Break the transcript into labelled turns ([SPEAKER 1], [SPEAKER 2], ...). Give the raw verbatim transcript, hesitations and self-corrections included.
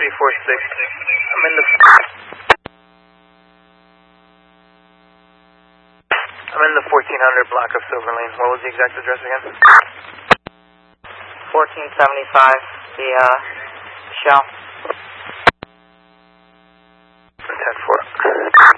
[SPEAKER 1] three four six. I'm in the... I'm in the fourteen hundred block of Silver Lane. What was the exact address again?
[SPEAKER 2] fourteen seventy-five, the, uh, shell.